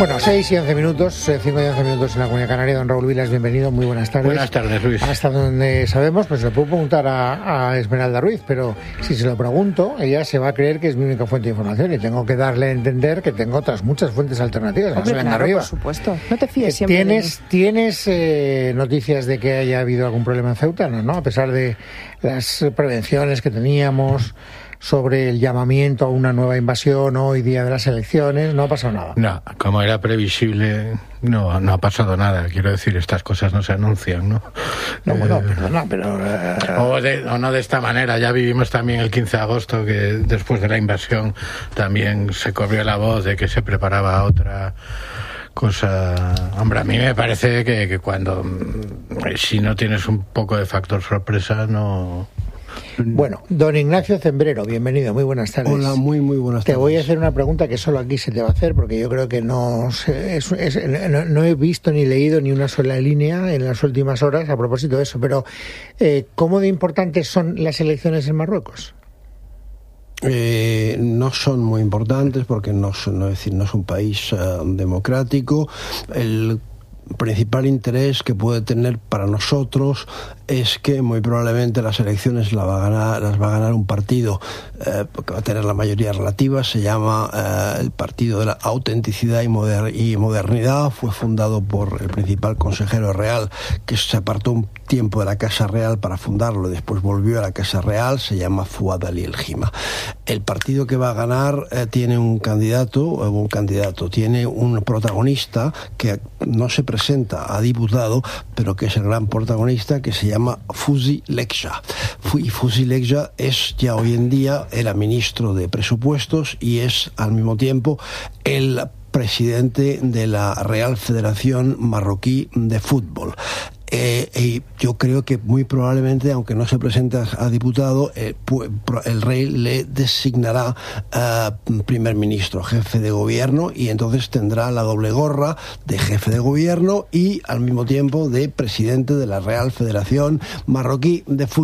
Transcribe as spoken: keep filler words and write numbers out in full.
Bueno, seis y once minutos, cinco y once minutos en la Comunidad Canaria. Don Raúl Vilas, bienvenido, muy buenas tardes. Buenas tardes, Luis. Hasta donde sabemos, pues le puedo preguntar a, a Esmeralda Ruiz, pero si se lo pregunto, ella se va a creer que es mi única fuente de información y tengo que darle a entender que tengo otras muchas fuentes alternativas. Hombre, no se venga claro, arriba. por supuesto. No te fíes siempre ¿Tienes, de mí. ¿tienes eh, noticias de que haya habido algún problema en Ceuta? No, ¿no? A pesar de las prevenciones que teníamos sobre el llamamiento a una nueva invasión hoy día de las elecciones, no ha pasado nada. No, como era previsible, no, no ha pasado nada. Quiero decir, estas cosas no se anuncian, ¿no? No, bueno, Eh, perdona, pero... eh, O, de, o no de esta manera. Ya vivimos también el quince de agosto que después de la invasión también se corrió la voz de que se preparaba otra cosa. Hombre, a mí me parece que, que cuando si no tienes un poco de factor sorpresa, no... Bueno, don Ignacio Zembrero, bienvenido, muy buenas tardes. Hola, muy muy buenas tardes. Te voy a hacer una pregunta que solo aquí se te va a hacer, porque yo creo que no, sé, es, es, no, no he visto ni leído ni una sola línea en las últimas horas a propósito de eso, pero eh, ¿cómo de importantes son las elecciones en Marruecos? Eh, no son muy importantes porque no, son, no, es decir, no es un país uh, democrático. El principal interés que puede tener para nosotros es que muy probablemente las elecciones las va a ganar, las va a ganar un partido eh, que va a tener la mayoría relativa. Se llama eh, el Partido de la Autenticidad y, Moder- y Modernidad. Fue fundado por el principal consejero real, que se apartó un tiempo de la Casa Real para fundarlo y después volvió a la Casa Real. Se llama Fouad Ali El Hima. El partido que va a ganar eh, tiene un candidato, un candidato, tiene un protagonista que no se presenta a diputado, pero que es el gran protagonista, que se llama Fouzi Lekja. Y Fouzi Lekja es ya hoy en día, era ministro de Presupuestos y es al mismo tiempo el presidente de la Real Federación Marroquí de Fútbol. Eh, y yo creo que muy probablemente, aunque no se presente a, a diputado, eh, pu- el rey le designará uh, primer ministro, jefe de gobierno, y entonces tendrá la doble gorra de jefe de gobierno y al mismo tiempo de presidente de la Real Federación Marroquí de Fútbol.